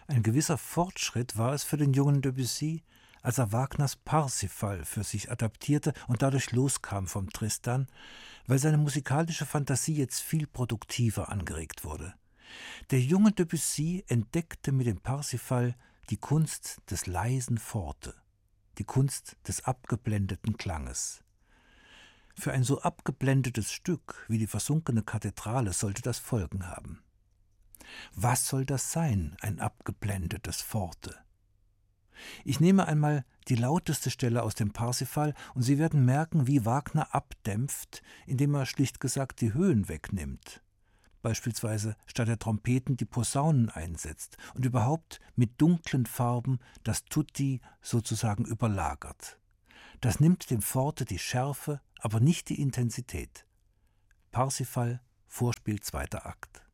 Ein gewisser Fortschritt war es für den jungen Debussy, als er Wagners Parsifal für sich adaptierte und dadurch loskam vom Tristan, weil seine musikalische Fantasie jetzt viel produktiver angeregt wurde. Der junge Debussy entdeckte mit dem Parsifal die Kunst des leisen Forte, die Kunst des abgeblendeten Klanges. Für ein so abgeblendetes Stück wie die versunkene Kathedrale sollte das Folgen haben. Was soll das sein, ein abgeblendetes Forte? Ich nehme einmal die lauteste Stelle aus dem Parsifal und Sie werden merken, wie Wagner abdämpft, indem er schlicht gesagt die Höhen wegnimmt. Beispielsweise statt der Trompeten die Posaunen einsetzt und überhaupt mit dunklen Farben das Tutti sozusagen überlagert. Das nimmt dem Forte die Schärfe, aber nicht die Intensität. Parsifal, Vorspiel, zweiter Akt.